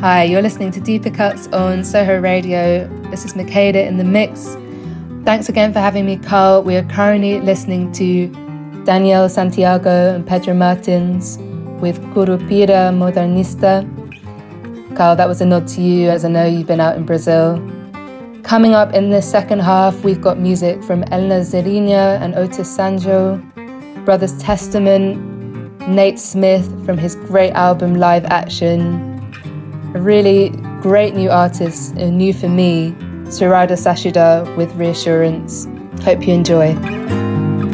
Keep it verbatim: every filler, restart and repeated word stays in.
Hi, you're listening to Deeper Cuts on Soho Radio. This is Makeda in the mix. Thanks again for having me, Carl. We are currently listening to Daniel Santiago and Pedro Martins with Curupira Modernista. Carl, that was a nod to you, as I know you've been out in Brazil. Coming up in the second half, we've got music from Elna Zerinha and Otis Sanjo, Brothers Testament, Nate Smith from his great album Live Action, a really great new artist, new for me, Sarada Sashida with Reassurance. Hope you enjoy.